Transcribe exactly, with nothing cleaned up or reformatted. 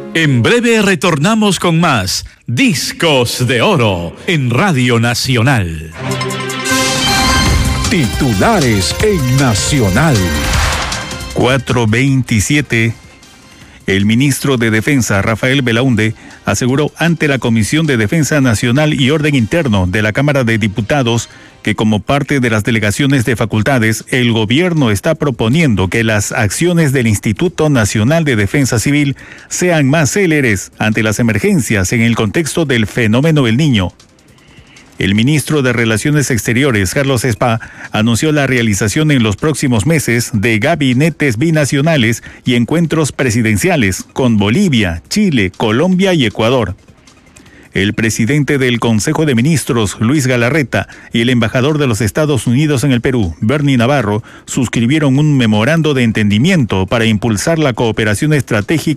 En breve retornamos con más Discos de Oro en Radio Nacional. Titulares en Nacional. cuatro veintisiete. El ministro de Defensa, Rafael Belaúnde, aseguró ante la Comisión de Defensa Nacional y Orden Interno de la Cámara de Diputados que como parte de las delegaciones de facultades, el gobierno está proponiendo que las acciones del Instituto Nacional de Defensa Civil sean más céleres ante las emergencias en el contexto del fenómeno El Niño. El ministro de Relaciones Exteriores, Carlos Espa, anunció la realización en los próximos meses de gabinetes binacionales y encuentros presidenciales con Bolivia, Chile, Colombia y Ecuador. El presidente del Consejo de Ministros, Luis Galarreta, y el embajador de los Estados Unidos en el Perú, Bernie Navarro, suscribieron un memorando de entendimiento para impulsar la cooperación estratégica